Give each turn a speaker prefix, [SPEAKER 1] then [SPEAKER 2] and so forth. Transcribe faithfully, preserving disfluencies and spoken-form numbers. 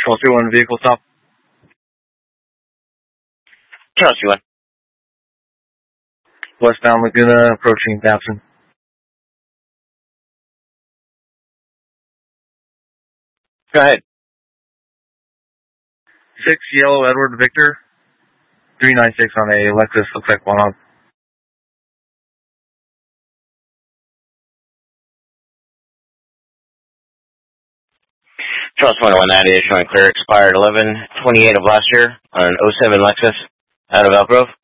[SPEAKER 1] Control two one, vehicle stop.
[SPEAKER 2] Control two one.
[SPEAKER 1] Westbound Laguna, approaching Babson.
[SPEAKER 2] Go ahead.
[SPEAKER 1] six Yellow Edward Victor. three nine six on a Lexus, looks like one on.
[SPEAKER 2] Trust one one ninety is showing clear, expired eleven twenty-eight of last year on an oh seven Lexus out of Elk Grove.